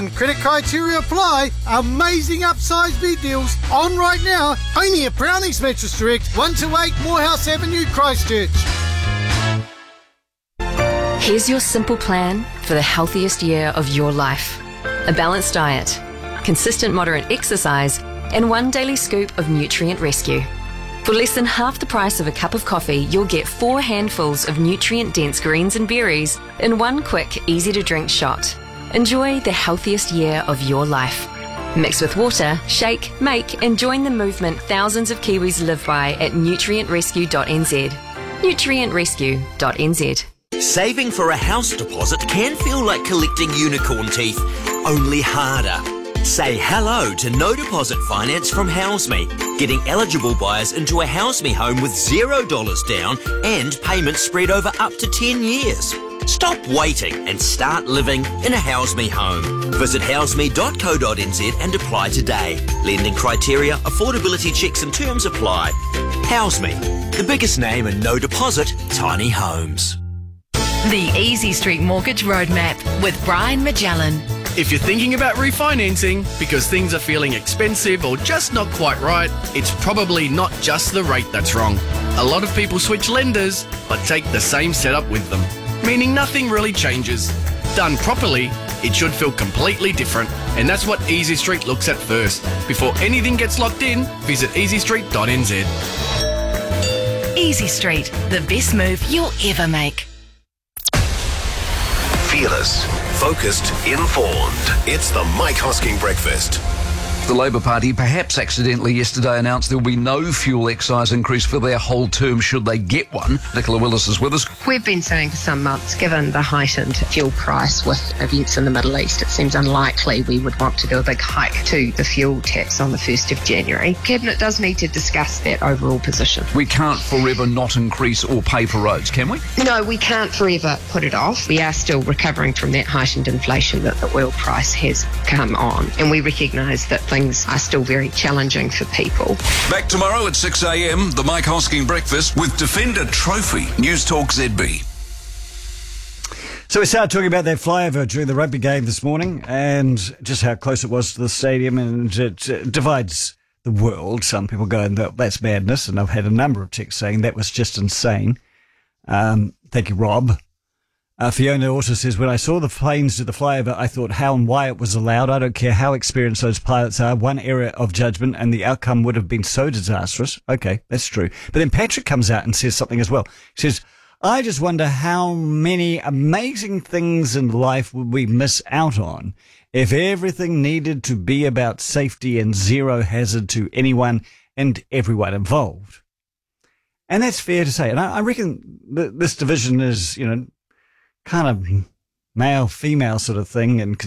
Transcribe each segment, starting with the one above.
and credit criteria apply. Amazing upsize bed deals on right now. Only at Brownings Mattress Direct, 1 to 8 Morehouse Avenue, Christchurch. Here's your simple plan for the healthiest year of your life. A balanced diet, consistent moderate exercise, and 1 daily scoop of Nutrient Rescue. For less than half the price of a cup of coffee, you'll get 4 handfuls of nutrient-dense greens and berries in 1 quick, easy-to-drink shot. Enjoy the healthiest year of your life. Mix with water, shake, make, and join the movement thousands of Kiwis live by at nutrientrescue.nz. nutrientrescue.nz. Saving for a house deposit can feel like collecting unicorn teeth, only harder. Say hello to no deposit finance from HouseMe, getting eligible buyers into a HouseMe home with $0 down and payments spread over up to 10 years. Stop waiting and start living in a HouseMe home. Visit houseme.co.nz and apply today. Lending criteria, affordability checks and terms apply. HouseMe, the biggest name in no deposit tiny homes. The Easy Street Mortgage Roadmap with Brian Magellan. If you're thinking about refinancing because things are feeling expensive or just not quite right, it's probably not just the rate that's wrong. A lot of people switch lenders but take the same setup with them, meaning nothing really changes. Done properly, it should feel completely different, and that's what Easy Street looks at first. Before anything gets locked in, visit easystreet.nz. Easy Street, the best move you'll ever make. Fearless, focused, informed. It's the Mike Hosking Breakfast. The Labour Party perhaps accidentally yesterday announced there will be no fuel excise increase for their whole term should they get one. Nicola Willis is with us. We've been saying for some months, given the heightened fuel price with events in the Middle East, it seems unlikely we would want to do a big hike to the fuel tax on the 1st of January. Cabinet does need to discuss that overall position. We can't forever not increase or pay for roads, can we? No, we can't forever put it off. We are still recovering from that heightened inflation that the oil price has come on, and we recognise that things are still very challenging for people. Back tomorrow at 6 a.m, the Mike Hosking Breakfast with Defender Trophy, News Talk ZB. So we started talking about that flyover during the rugby game this morning and just how close it was to the stadium, and it divides the world. Some people go, that's madness, and I've had a number of texts saying that was just insane. Thank you, Rob. Fiona also says, when I saw the planes do the flyover, I thought how and why it was allowed. I don't care how experienced those pilots are. One error of judgment and the outcome would have been so disastrous. Okay, that's true. But then Patrick comes out and says something as well. He says, I just wonder how many amazing things in life would we miss out on if everything needed to be about safety and zero hazard to anyone and everyone involved. And that's fair to say. And I reckon this division is, kind of male-female sort of thing, and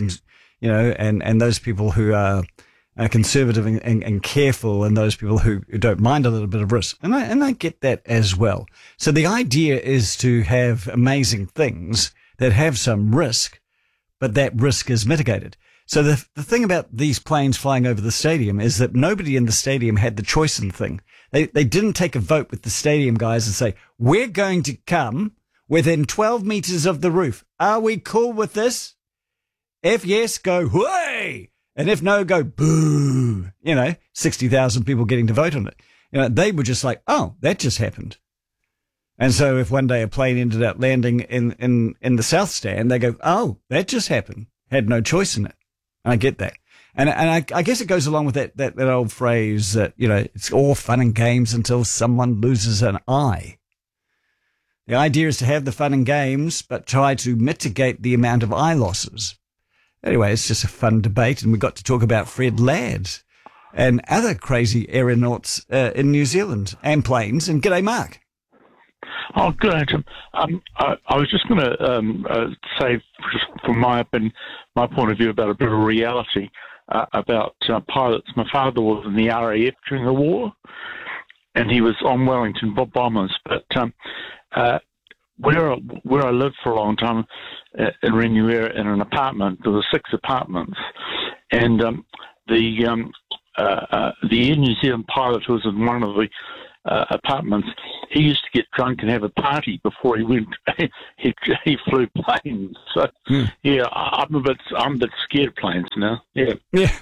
and those people who are conservative and careful, and those people who don't mind a little bit of risk, and I get that as well. So the idea is to have amazing things that have some risk, but that risk is mitigated. So the thing about these planes flying over the stadium is that nobody in the stadium had the choice in the thing. They didn't take a vote with the stadium guys and say, we're going to come within 12 meters of the roof. Are we cool with this? If yes, go hooray! And if no, go boo! 60,000 people getting to vote on it. They were just like, oh, that just happened. And so if one day a plane ended up landing in the South Stand, they go, oh, that just happened. Had no choice in it. And I get that. And I guess it goes along with that old phrase that, it's all fun and games until someone loses an eye. The idea is to have the fun and games, but try to mitigate the amount of eye losses. Anyway, it's just a fun debate, and we got to talk about Fred Ladd and other crazy aeronauts in New Zealand and planes. And g'day, Mark. Oh, good. I was just going to say, just from my point of view, about a bit of reality about pilots. My father was in the RAF during the war, and he was on Wellington bombers, but where I lived for a long time in Remuera in an apartment, there were 6 apartments, and the Air New Zealand pilot who was in one of the apartments, he used to get drunk and have a party before he went. he flew planes. So yeah, I'm a bit scared of planes now. Yeah.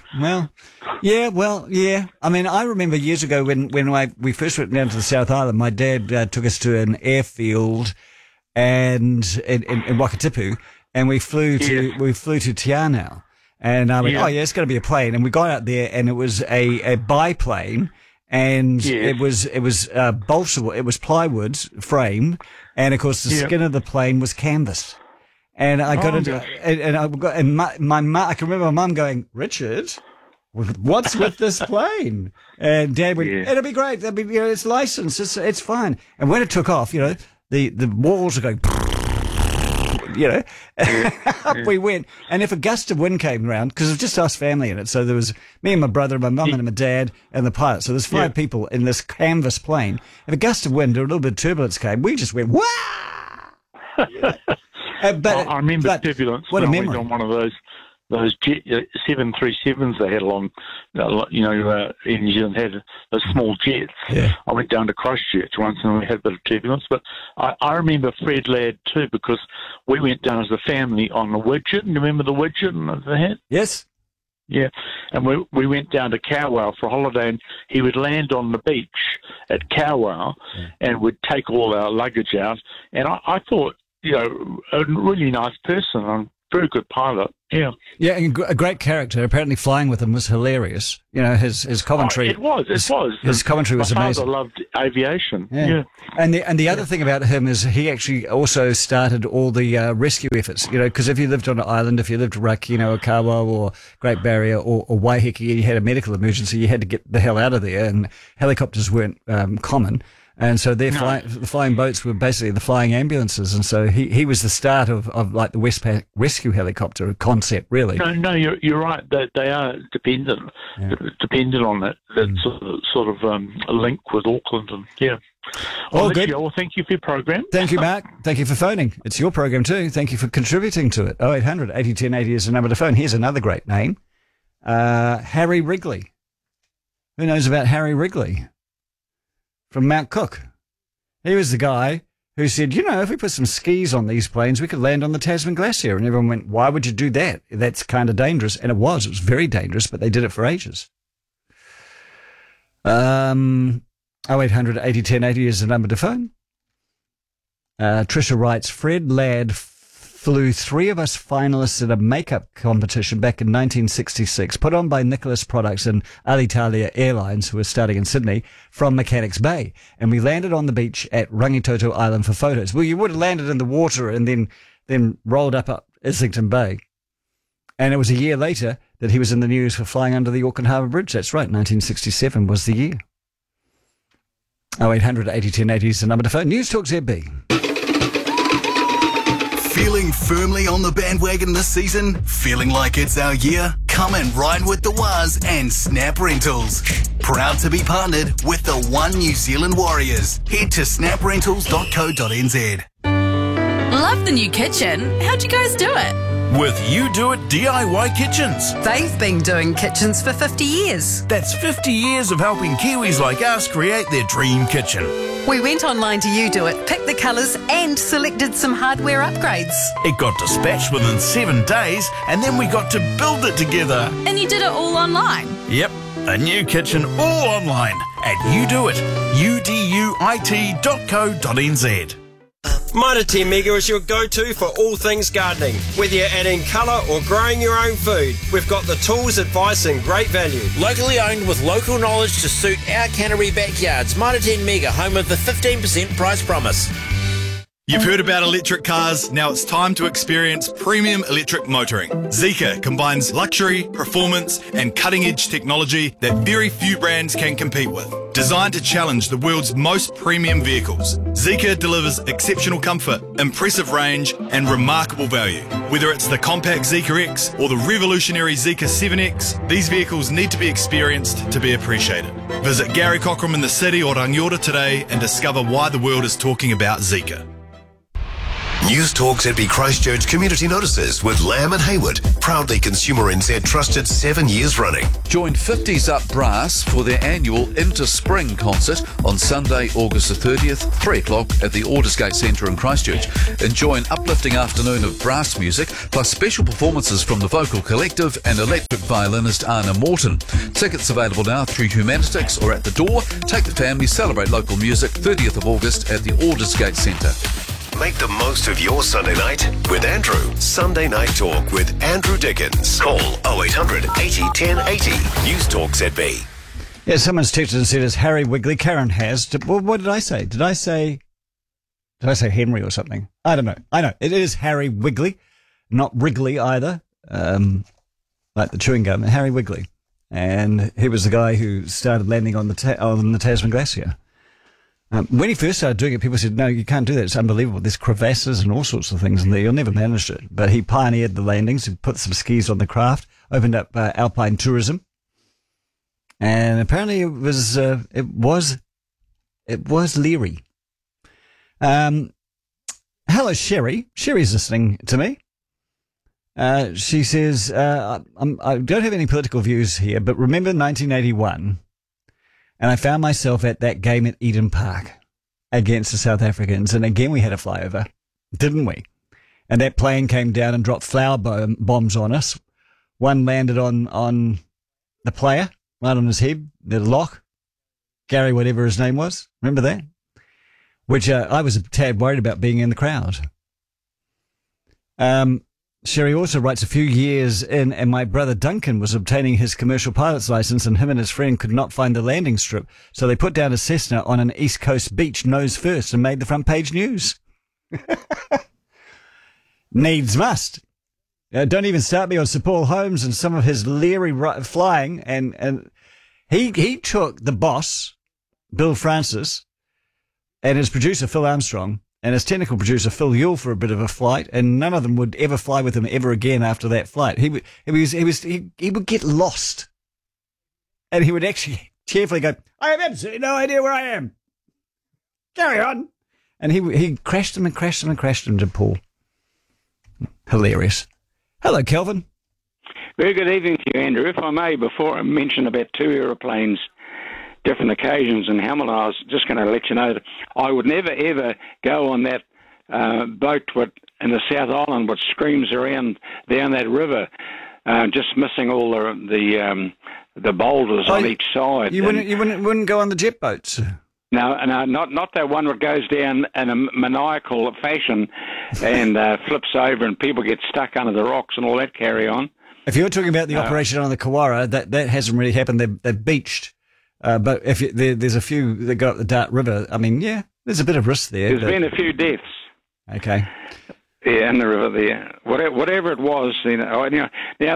Yeah. I mean, I remember years ago when we first went down to the South Island, my dad took us to an airfield and in Wakatipu, and we flew to Te Anau. And I went, it's going to be a plane. And we got out there, and it was a biplane, and it was balsa, it was plywood frame, and of course the skin of the plane was canvas. And I got into, and my mum, I can remember my mum going, Richard, what's with this plane? And Dad went, it'll be great. It's licensed. It's fine. And when it took off, the walls are going. Up we went. And if a gust of wind came around, because it was just us family in it, so there was me and my brother, my mum and my dad, and the pilot. So there's 5 people in this canvas plane. If a gust of wind or a little bit of turbulence came, we just went, wah! I remember turbulence what when a I memory. went on one of those jet 737s they had along, in New Zealand had those small jets. Yeah. I went down to Christchurch once and we had a bit of turbulence. But I remember Fred Ladd too, because we went down as a family on the Widgeon. You remember the Widgeon they had? Yes. Yeah, and we went down to Kowau for a holiday, and he would land on the beach at Kowau and would take all our luggage out. And I thought, a really nice person, a very good pilot. Yeah. Yeah, and a great character. Apparently flying with him was hilarious. His commentary. It was. His commentary was amazing. My father loved aviation. Yeah. And the other thing about him is he actually also started all the rescue efforts. Because if you lived on an island, if you lived Rakino or Kawa or Great Barrier or Waiheke, you had a medical emergency, you had to get the hell out of there, and helicopters weren't common. And so the flying boats were basically the flying ambulances. And so he was the start of like the Westpac rescue helicopter concept, really. No, you're right. They are dependent on that sort of link with Auckland. And All good. Well, thank you for your program. Thank you, Mark. Thank you for phoning. It's your program too. Thank you for contributing to it. 0800 80 10 80 is the number to phone. Here's another great name. Harry Wrigley. Who knows about Harry Wrigley? From Mount Cook. He was the guy who said, if we put some skis on these planes, we could land on the Tasman Glacier. And everyone went, why would you do that? That's kind of dangerous. And it was very dangerous, but they did it for ages. 0800 80 10 80 is the number to phone. Trisha writes, Fred Ladd flew 3 of us finalists at a makeup competition back in 1966, put on by Nicholas Products and Alitalia Airlines, who were starting in Sydney, from Mechanics Bay. And we landed on the beach at Rangitoto Island for photos. Well, you would have landed in the water and then rolled up Islington Bay. And it was a year later that he was in the news for flying under the Auckland Harbour Bridge. That's right, 1967 was the year. 0800 80 10 80 is the number to phone. News Talk ZB. Feeling firmly on the bandwagon this season? Feeling like it's our year? Come and ride with the Waz and Snap Rentals. Proud to be partnered with the One New Zealand Warriors. Head to snaprentals.co.nz. Love the new kitchen. How'd you guys do it? With You Do It DIY Kitchens. They've been doing kitchens for 50 years. That's 50 years of helping Kiwis like us create their dream kitchen. We went online to You Do It, picked the colours and selected some hardware upgrades. It got dispatched within 7 days and then we got to build it together. And you did it all online? Yep, a new kitchen all online at You Do It, uduit.co.nz. Mitre 10 Mega is your go-to for all things gardening. Whether you're adding colour or growing your own food, we've got the tools, advice and great value. Locally owned with local knowledge to suit our Canterbury backyards. Mitre 10 Mega, home of the 15% price promise. You've heard about electric cars, now it's time to experience premium electric motoring. Zeekr combines luxury, performance and cutting-edge technology that very few brands can compete with. Designed to challenge the world's most premium vehicles, Zeekr delivers exceptional comfort, impressive range and remarkable value. Whether it's the compact Zeekr X or the revolutionary Zeekr 7X, these vehicles need to be experienced to be appreciated. Visit Gary Cockram in the city or Rangiora today and discover why the world is talking about Zeekr. News Talk ZB Christchurch Community Notices with Lamb and Hayward, proudly Consumer NZ trusted 7 years running. Join 50s Up Brass for their annual Into Spring concert on Sunday, August the 30th, 3 o'clock at the Aldersgate Centre in Christchurch. Enjoy an uplifting afternoon of brass music, plus special performances from the Vocal Collective and electric violinist Anna Morton. Tickets available now through Humanitics or at the door. Take the family, celebrate local music, 30th of August at the Aldersgate Centre. Make the most of your Sunday night with Andrew. Sunday Night Talk with Andrew Dickens. Call 0800 80 10 80. News Talk ZB. Yeah, someone's texted and said it's Harry Wigley. Karen has. Well, what did I say? Did I say Henry or something? I don't know. I know. It is Harry Wigley, not Wrigley either, like the chewing gum. Harry Wigley. And he was the guy who started landing on the Tasman Glacier. When he first started doing it, people said, no, you can't do that. It's unbelievable. There's crevasses and all sorts of things in there. You'll never manage it. But he pioneered the landings. He put some skis on the craft, opened up alpine tourism. And apparently it was leery. Hello, Sherry. Sherry's listening to me. She says, I don't have any political views here, but remember 1981? And I found myself at that game at Eden Park against the South Africans. And again, we had a flyover, didn't we? And that plane came down and dropped flower bombs on us. One landed on the player, right on his head, the lock. Gary, whatever his name was. Remember that? Which I was a tad worried about being in the crowd. Sherry also writes, a few years in, and my brother Duncan was obtaining his commercial pilot's license, and him and his friend could not find the landing strip. So they put down a Cessna on an East Coast beach nose first and made the front page news. Needs must. Don't even start me on Sir Paul Holmes and some of his leery flying. And he took the boss, Bill Francis, and his producer, Phil Armstrong, and his technical producer, Phil Yule, for a bit of a flight, and none of them would ever fly with him ever again after that flight. He would get lost. And he would actually cheerfully go, I have absolutely no idea where I am. Carry on. And he crashed him to Paul. Hilarious. Hello, Kelvin. Very good evening to you, Andrew. If I may, before I mention about two aeroplanes, different occasions in Hamilton, I was just going to let you know that I would never, ever go on that boat in the South Island which screams around down that river, just missing all the boulders on each side. You wouldn't go on the jet boats? No, not that one that goes down in a maniacal fashion and flips over and people get stuck under the rocks and all that carry on. If you're talking about the operation on the Kawara, that hasn't really happened. They've beached. But if there's a few that go up the Dart River, I mean, yeah, there's a bit of risk there. There's been a few deaths. Okay. Yeah, in the river there. Whatever it was, now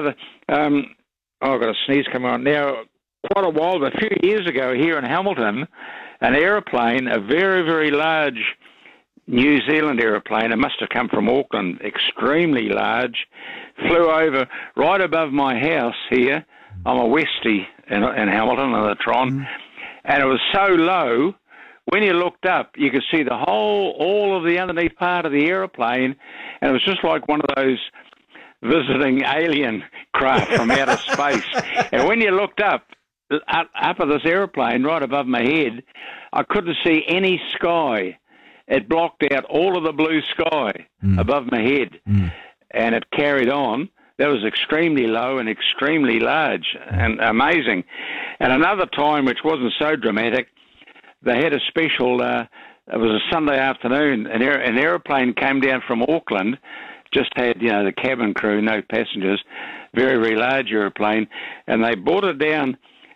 I've got a sneeze coming on. Now, quite a while, but a few years ago here in Hamilton, an aeroplane, a very, very large New Zealand aeroplane, it must have come from Auckland, extremely large, flew over right above my house here. I'm a Westie in Hamilton on the Tron, and it was so low, when you looked up, you could see all of the underneath part of the aeroplane, and it was just like one of those visiting alien craft from outer space. And when you looked up at this aeroplane right above my head, I couldn't see any sky. It blocked out all of the blue sky above my head, and it carried on. That was extremely low and extremely large and amazing. And another time, which wasn't so dramatic, they had a special, it was a Sunday afternoon, an aeroplane came down from Auckland, just had, the cabin crew, no passengers, very, very large aeroplane, and they brought it down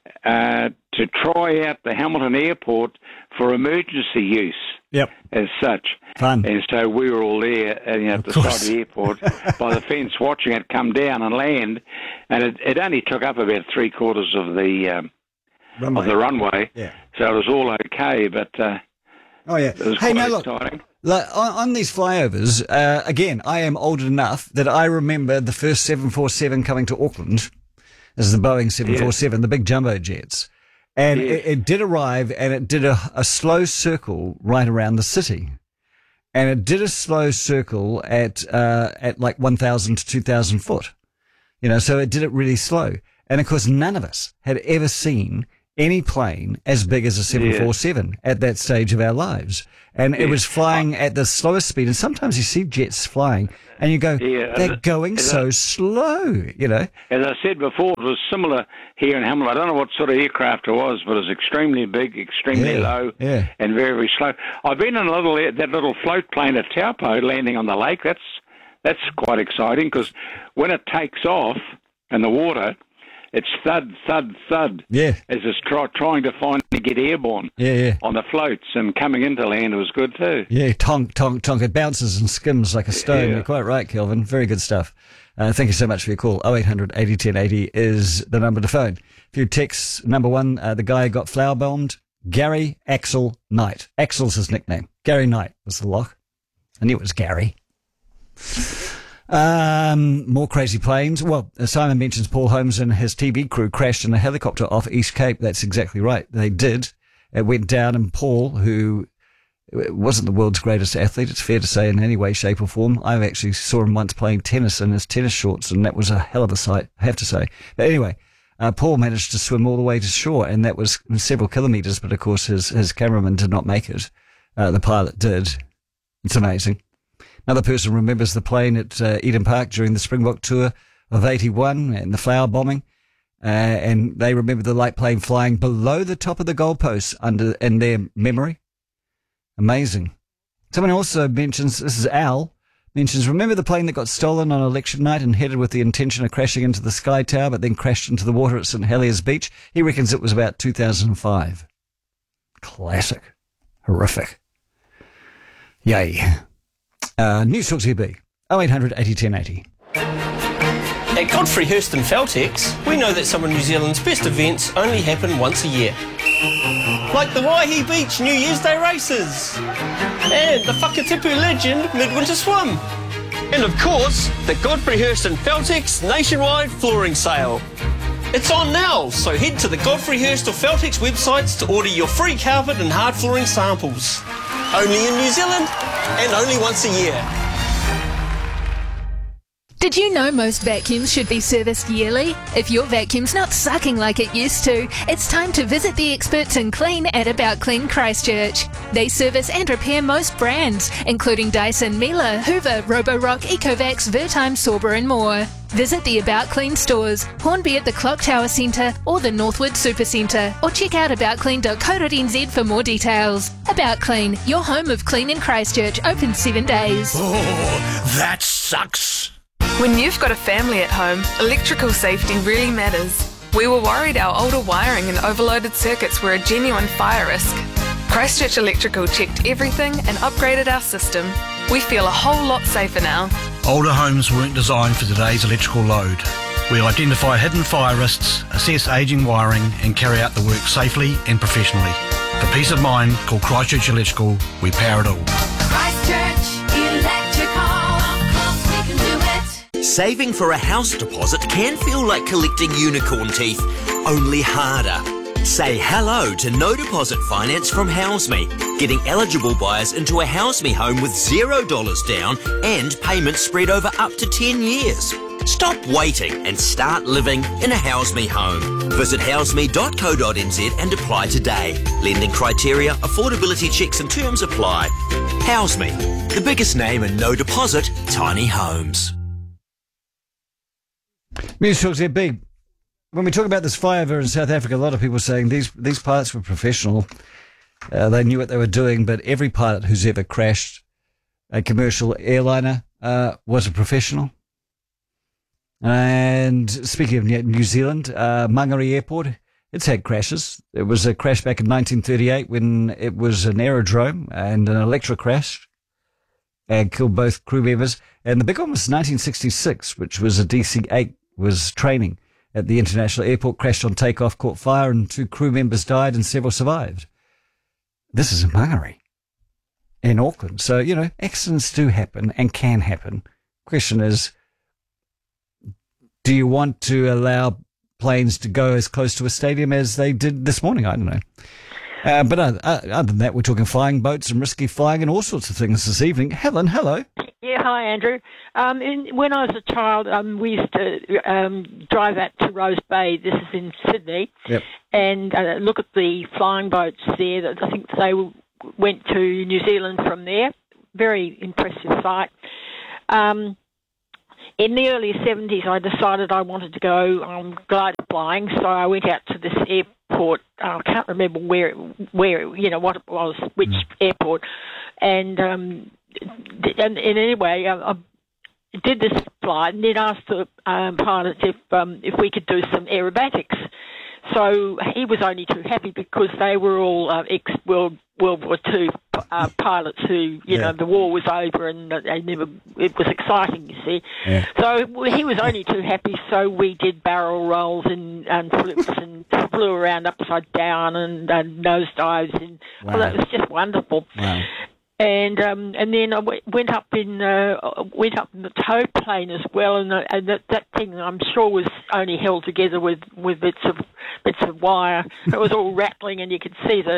to try out the Hamilton Airport for emergency use. Yep. As such. Fun. And so we were all there at the side of the airport by the fence watching it come down and land. And it only took up about 3/4 of the runway. Yeah. So it was all okay, but it was quite exciting. Look, on these flyovers, again, I am old enough that I remember the first 747 coming to Auckland. This is the Boeing 747, the big jumbo jets. And it did arrive, and it did a slow circle right around the city. and it did a slow circle at like 1,000 to 2,000 foot. So it did it really slow. And of course, none of us had ever seen any plane as big as a 747 at that stage of our lives. And it was flying at the slowest speed. And sometimes you see jets flying and you go, they're going so slow, As I said before, it was similar here in Hamilton. I don't know what sort of aircraft it was, but it was extremely big, extremely low, and very, very slow. I've been in that little float plane at Taupo landing on the lake. That's quite exciting because when it takes off in the water, it's thud, thud, thud. Yeah. As it's trying to finally get airborne. On the floats, and coming into land was good too. Yeah, tonk, tonk, tonk. It bounces and skims like a stone. You're quite right, Kelvin. Very good stuff. Thank you so much for your call. 0800 80 10 80 is the number to phone. A few texts. Number one, the guy got flower bombed. Gary Axel Knight. Axel's his nickname. Gary Knight was the lock. I knew it was Gary. More crazy planes. Well, Simon mentions Paul Holmes and his TV crew crashed in a helicopter off East Cape. That's exactly right. They did. It went down, and Paul, who wasn't the world's greatest athlete, it's fair to say, in any way, shape or form. I actually saw him once playing tennis in his tennis shorts, and that was a hell of a sight, I have to say. But anyway, Paul managed to swim all the way to shore, and that was several kilometres, but of course his cameraman did not make it. The pilot did. It's amazing. Another person remembers the plane at Eden Park during the Springbok tour of 81 and the flower bombing. And they remember the light plane flying below the top of the goalposts in their memory. Amazing. Someone also mentions, this is Al, mentions, remember the plane that got stolen on election night and headed with the intention of crashing into the Sky Tower but then crashed into the water at St Heliers Beach? He reckons it was about 2005. Classic. Horrific. Yay. News Talk ZB 0800 80 10 80. At Godfrey Hirst and Feltex, we know that some of New Zealand's best events only happen once a year. Like the Waihi Beach New Year's Day races, and the Whakatipu Legend Midwinter Swim, and of course, the Godfrey Hirst and Feltex nationwide flooring sale. It's on now, so head to the Godfrey Hirst or Feltex websites to order your free carpet and hard flooring samples. Only in New Zealand, and only once a year. Did you know most vacuums should be serviced yearly? If your vacuum's not sucking like it used to, it's time to visit the experts in clean at About Clean Christchurch. They service and repair most brands, including Dyson, Miele, Hoover, Roborock, Ecovacs, Vertime, Sorba and more. Visit the About Clean stores, Hornby at the Clock Tower Centre or the Northwood Supercentre, or check out aboutclean.co.nz for more details. About Clean, your home of clean in Christchurch, open 7 days. Oh, that sucks. When you've got a family at home, electrical safety really matters. We were worried our older wiring and overloaded circuits were a genuine fire risk. Christchurch Electrical checked everything and upgraded our system. We feel a whole lot safer now. Older homes weren't designed for today's electrical load. We identify hidden fire risks, assess ageing wiring and carry out the work safely and professionally. For peace of mind, call Christchurch Electrical. We power it all. Christchurch Electrical. Saving for a house deposit can feel like collecting unicorn teeth, only harder. Say hello to no deposit finance from HouseMe, getting eligible buyers into a HouseMe home with $0 down and payments spread over up to 10 years. Stop waiting and start living in a HouseMe home. Visit houseme.co.nz and apply today. Lending criteria, affordability checks and terms apply. HouseMe, the biggest name in no deposit tiny homes. News Talk ZB. When we talk about this flyover in South Africa, a lot of people are saying these pilots were professional. They knew what they were doing, but every pilot who's ever crashed a commercial airliner was a professional. And speaking of New Zealand, Mangere Airport, it's had crashes. There was a crash back in 1938 when it was an aerodrome and an Electra crashed and killed both crew members. And the big one was 1966, which was a DC-8 was training at the international airport, crashed on takeoff, caught fire, and 2 crew members died and several survived. This is in Mangere in Auckland. So, accidents do happen and can happen. Question is, do you want to allow planes to go as close to a stadium as they did this morning? I don't know. But other than that, we're talking flying boats and risky flying and all sorts of things this evening. Helen, hello. Yeah, hi, Andrew. When I was a child, we used to drive out to Rose Bay. This is in Sydney. Yep. And look at the flying boats there. I think they went to New Zealand from there. Very impressive sight. In the early 70s, I decided I wanted to go glider flying, so I went out to this airport. I can't remember where what it was, which airport. And anyway, I did this flight and then asked the pilot if we could do some aerobatics. So he was only too happy because they were all ex-World War II pilots who, the war was over and it was exciting, you see. Yeah. So he was only too happy, so we did barrel rolls and flips and flew around upside down and nosedives. And well, that was just wonderful. Wow. And then I went up in the tow plane as well, and that thing I'm sure was only held together with bits of wire. It was all rattling, and you could see the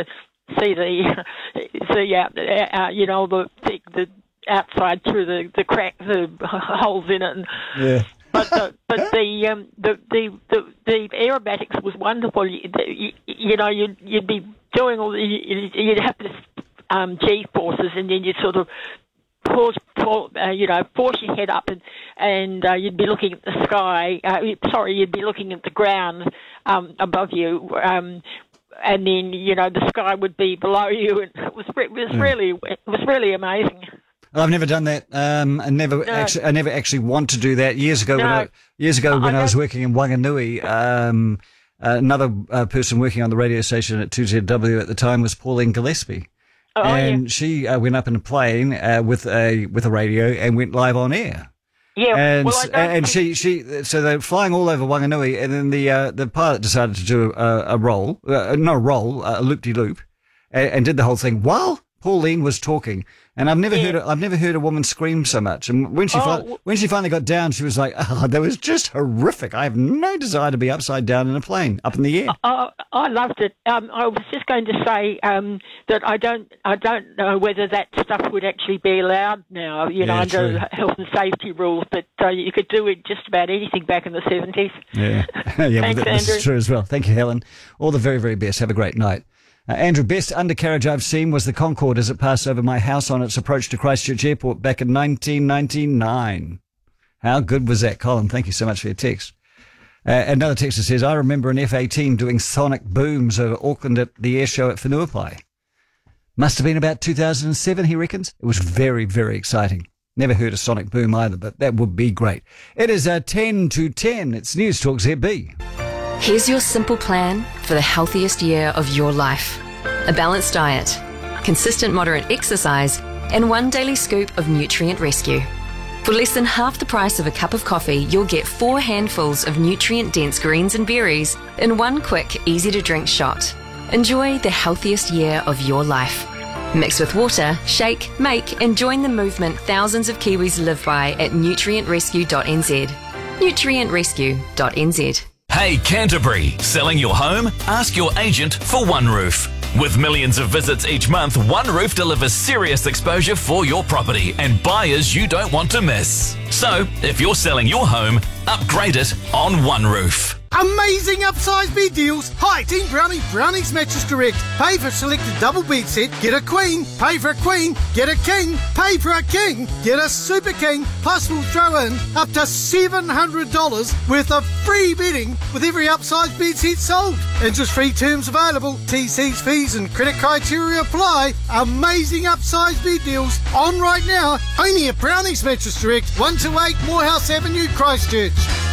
outside through the crack, the holes in it. And, yeah. But the aerobatics was wonderful. You'd be doing all you'd have this. G-forces, and then you'd sort of force your head up, and you'd be looking at the sky. You'd be looking at the ground above you, and then the sky would be below you, and it was really amazing. I've never done that. I never actually want to do that. Years ago, when I was working in Wanganui, another person working on the radio station at 2ZW at the time was Pauline Gillespie. She went up in a plane with a radio and went live on air. Yeah, so they're flying all over Wanganui, and then the pilot decided to do a loop-de-loop, and did the whole thing while Pauline was talking. And I've never heard a woman scream so much. And when she finally got down, she was like, "Oh, that was just horrific. I have no desire to be upside down in a plane, up in the air." I loved it. I was just going to say that I don't know whether that stuff would actually be allowed now, under health and safety rules. But you could do it just about anything back in the 70s. Yeah, Thanks, this is true as well. Thank you, Helen. All the very, very best. Have a great night. Andrew, best undercarriage I've seen was the Concorde as it passed over my house on its approach to Christchurch Airport back in 1999. How good was that, Colin? Thank you so much for your text. Another texter says, I remember an F-18 doing sonic booms over Auckland at the air show at Whenuapai. Must have been about 2007, he reckons. It was very, very exciting. Never heard a sonic boom either, but that would be great. It is 10 to 10. It's News Talk ZB. Here's your simple plan for the healthiest year of your life. A balanced diet, consistent moderate exercise, and one daily scoop of Nutrient Rescue. For less than half the price of a cup of coffee, you'll get 4 handfuls of nutrient-dense greens and berries in one quick, easy-to-drink shot. Enjoy the healthiest year of your life. Mix with water, shake, make, and join the movement thousands of Kiwis live by at nutrientrescue.nz. nutrientrescue.nz. Hey Canterbury, selling your home? Ask your agent for OneRoof. With millions of visits each month, OneRoof delivers serious exposure for your property and buyers you don't want to miss. So, if you're selling your home, upgrade it on OneRoof. Amazing upsize bed deals. Hi, Team Brownie. Brownie's Mattress Direct. Pay for a selected double bed set, get a queen. Pay for a queen, get a king. Pay for a king, get a super king. Plus we'll throw in up to $700 worth of free bedding with every upsize bed set sold. Interest-free terms available. TC's fees and credit criteria apply. Amazing upsize bed deals on right now. Only at Brownie's Mattress Direct, 128 Morehouse Avenue, Christchurch.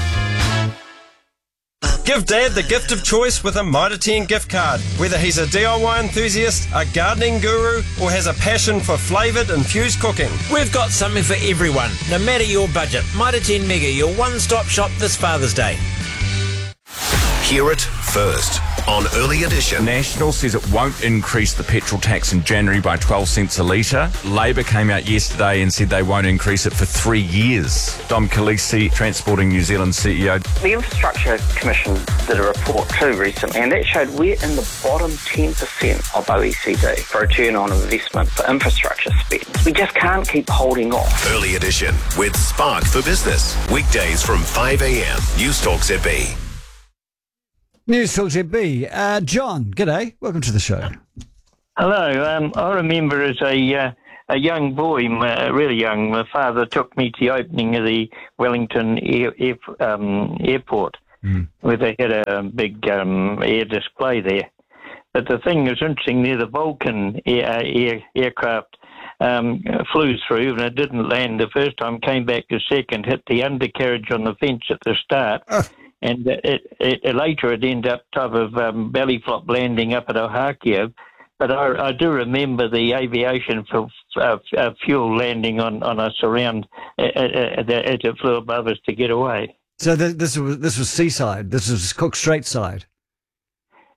Give Dad the gift of choice with a Mitre 10 gift card. Whether he's a DIY enthusiast, a gardening guru, or has a passion for flavoured infused cooking. We've got something for everyone, no matter your budget. Mitre 10 Mega, your one-stop shop this Father's Day. Hear it first. on Early Edition. National says it won't increase the petrol tax in January by 12 cents a litre. Labor came out yesterday and said they won't increase it for 3 years. Dom Khaleesi, Transporting New Zealand CEO. The Infrastructure Commission did a report too recently, and that showed we're in the bottom 10% of OECD for return on investment for infrastructure spend. We just can't keep holding off. Early Edition with Spark for Business. Weekdays from 5 a.m. News Talk ZB. News Talk ZB. John, g'day. Welcome to the show. Hello. I remember as a young boy, really young, my father took me to the opening of the Wellington airport, where they had a big air display there. But the thing was interesting there, the Vulcan aircraft flew through, and it didn't land the first time, came back the second, hit the undercarriage on the fence at the start, and later it ended up type of belly flop landing up at Ohakio. But I do remember the aviation fuel landing on us around as it flew above us to get away. So this was seaside. This was Cook Strait side.